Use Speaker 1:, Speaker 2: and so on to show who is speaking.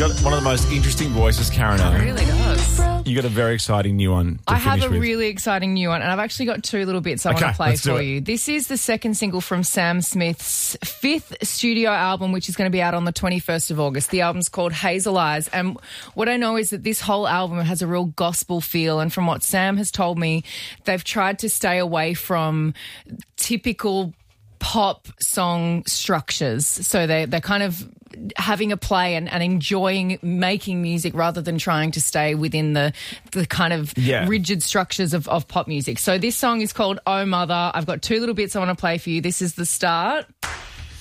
Speaker 1: got one of the most interesting voices, Karen.
Speaker 2: It really does.
Speaker 1: You got a very exciting new one to
Speaker 2: I have
Speaker 1: finish
Speaker 2: a
Speaker 1: with.
Speaker 2: really exciting new one, and I've actually got two little bits I want to play
Speaker 1: let's do
Speaker 2: for
Speaker 1: it.
Speaker 2: you. This is the second single from Sam Smith's fifth studio album, which is going to be out on the 21st of August. The album's called Hazel Eyes, and what I know is that this whole album has a real gospel feel, and from what Sam has told me, they've tried to stay away from typical pop song structures. So they're kind of having a play and enjoying making music rather than trying to stay within the kind of rigid structures of pop music. So this song is called Oh Mother. I've got two little bits I want to play for you. This is the start.